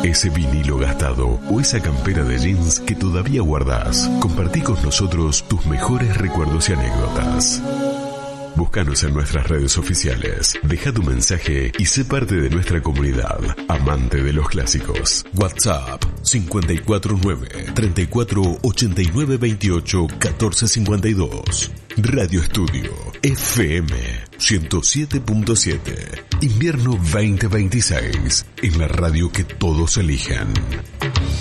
Ese vinilo gastado o esa campera de jeans que todavía guardás. Compartí con nosotros tus mejores recuerdos y anécdotas. Búscanos en nuestras redes oficiales. Deja tu mensaje y sé parte de nuestra comunidad, amante de los clásicos. WhatsApp 549-348928-1452. Radio Estudio FM 107.7. Invierno 2026. En la radio que todos eligen.